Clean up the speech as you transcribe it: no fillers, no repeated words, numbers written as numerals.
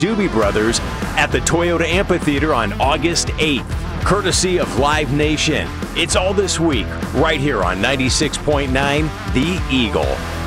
Doobie Brothers at the Toyota Amphitheater on August 8th, courtesy of Live Nation. It's all this week, right here on 96.9 The Eagle.